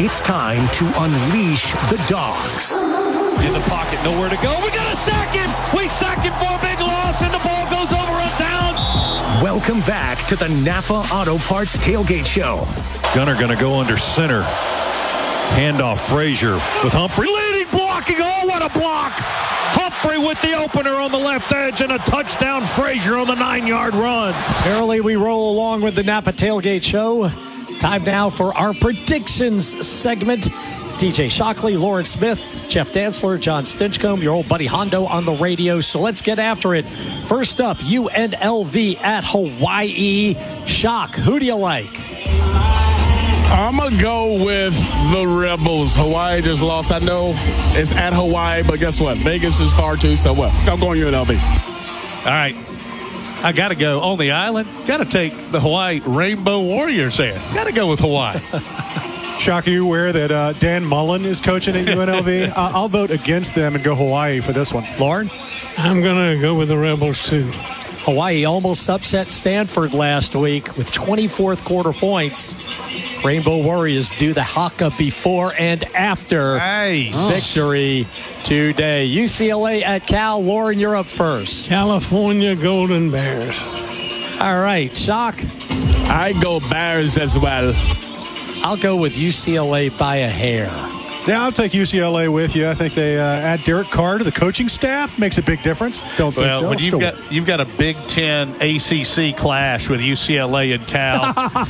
It's time to unleash the dogs. In the pocket, nowhere to go. We got to sack him. We sack him for a big loss, and the ball goes over on downs. Welcome back to the Napa Auto Parts Tailgate Show. Gunner going to go under center. Handoff Frazier with Humphrey leading, blocking. Oh, what a block. Humphrey with the opener on the left edge and a touchdown. Frazier on the 9-yard run. Apparently we roll along with the Napa Tailgate Show. Time now for our predictions segment. DJ Shockley, Lauren Smith, Jeff Dantzler, John Stinchcomb, your old buddy Hondo on the radio. So let's get after it. First up, UNLV at Hawaii. Shock, who do you like? I'm going to go with the Rebels. Hawaii just lost. I know it's at Hawaii, but guess what? Vegas is far too, so what? I'm going UNLV. All right. I got to go on the island. Got to take the Hawaii Rainbow Warriors there. Got to go with Hawaii. Shock, are you aware that Dan Mullen is coaching at UNLV? I'll vote against them and go Hawaii for this one. Lauren? I'm going to go with the Rebels, too. Hawaii almost upset Stanford last week with 24th quarter points. Rainbow Warriors do the haka before and after victory today. UCLA at Cal. Lauren, you're up first. California Golden Bears. All right, Shock. I go Bears as well. I'll go with UCLA by a hair. Yeah, I'll take UCLA with you. I think they add Derek Carr to the coaching staff. Makes a big difference. Don't think so. Well, when you've got a Big Ten ACC clash with UCLA and Cal,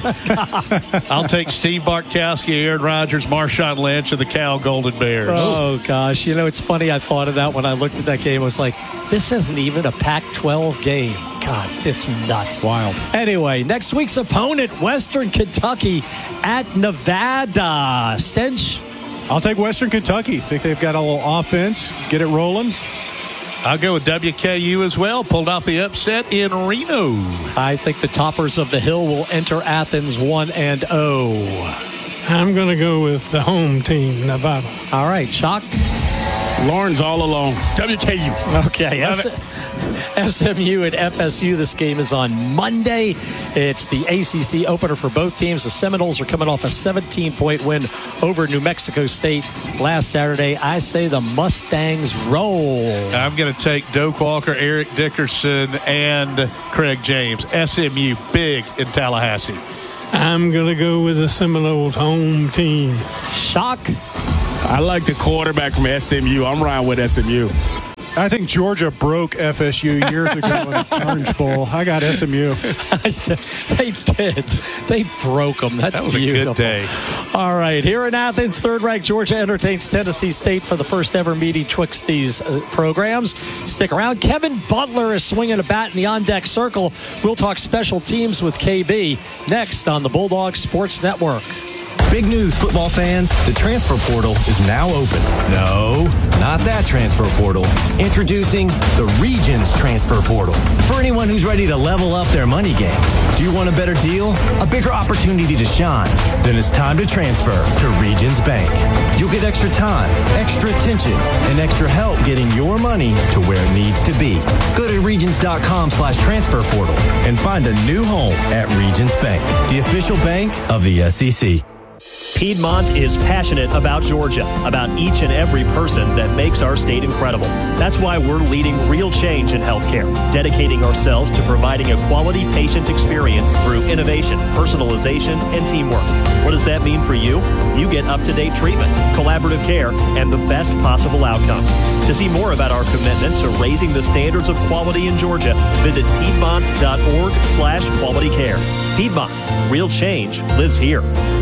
I'll take Steve Bartkowski, Aaron Rodgers, Marshawn Lynch, and the Cal Golden Bears. Oh, gosh. You know, it's funny. I thought of that when I looked at that game. I was like, this isn't even a Pac-12 game. God, it's nuts. Wild. Anyway, next week's opponent, Western Kentucky at Nevada. Stench? I'll take Western Kentucky. Think they've got a little offense. Get it rolling. I'll go with WKU as well. Pulled off the upset in Reno. I think the toppers of the hill will enter Athens 1-0. I'm going to go with the home team, Nevada. All right, Shock. Lauren's all alone. WKU. Okay. SMU at FSU. This game is on Monday. It's the ACC opener for both teams. The Seminoles are coming off a 17-point win over New Mexico State last Saturday. I say the Mustangs roll. I'm going to take Doak Walker, Eric Dickerson, and Craig James. SMU big in Tallahassee. I'm going to go with the Seminoles home team. Shock. I like the quarterback from SMU. I'm riding with SMU. I think Georgia broke FSU years ago in the Orange Bowl. I got SMU. They did. They broke them. That was beautiful. A good day. All right. Here in Athens, third-ranked Georgia entertains Tennessee State for the first ever meeting twixt these programs. Stick around. Kevin Butler is swinging a bat in the on-deck circle. We'll talk special teams with KB next on the Bulldog Sports Network. Big news, football fans. The transfer portal is now open. No, not that transfer portal. Introducing the Regions Transfer Portal. For anyone who's ready to level up their money game. Do you want a better deal? A bigger opportunity to shine? Then it's time to transfer to Regions Bank. You'll get extra time, extra attention, and extra help getting your money to where it needs to be. Go to Regions.com/transfer portal and find a new home at Regions Bank, the official bank of the SEC. Piedmont is passionate about Georgia, about each and every person that makes our state incredible. That's why we're leading real change in healthcare, dedicating ourselves to providing a quality patient experience through innovation, personalization, and teamwork. What does that mean for you? You get up-to-date treatment, collaborative care, and the best possible outcomes. To see more about our commitment to raising the standards of quality in Georgia, visit Piedmont.org/quality care. Piedmont, real change lives here.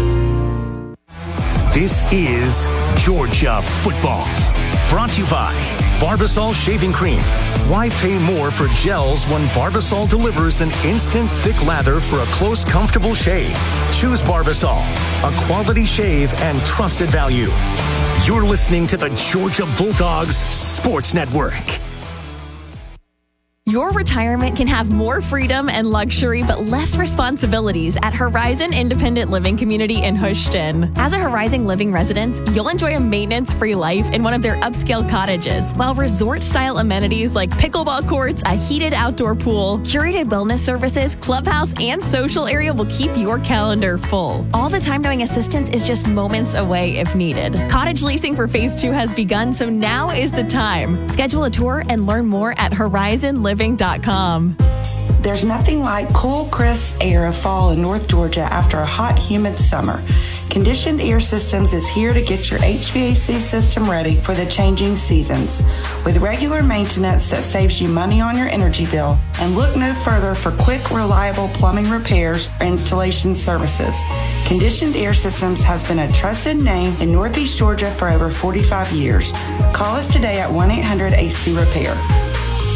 This is Georgia football. Brought to you by Barbasol Shaving Cream. Why pay more for gels when Barbasol delivers an instant thick lather for a close, comfortable shave? Choose Barbasol, a quality shave and trusted value. You're listening to the Georgia Bulldogs Sports Network. Your retirement can have more freedom and luxury, but less responsibilities at Horizon Independent Living Community in Houston. As a Horizon Living resident, you'll enjoy a maintenance-free life in one of their upscale cottages, while resort-style amenities like pickleball courts, a heated outdoor pool, curated wellness services, clubhouse, and social area will keep your calendar full. All the time knowing assistance is just moments away if needed. Cottage leasing for Phase 2 has begun, so now is the time. Schedule a tour and learn more at horizonliving.com. There's nothing like cool, crisp air of fall in North Georgia after a hot, humid summer. Conditioned Air Systems is here to get your HVAC system ready for the changing seasons. With regular maintenance that saves you money on your energy bill, and look no further for quick, reliable plumbing repairs or installation services. Conditioned Air Systems has been a trusted name in Northeast Georgia for over 45 years. Call us today at 1-800-AC Repair.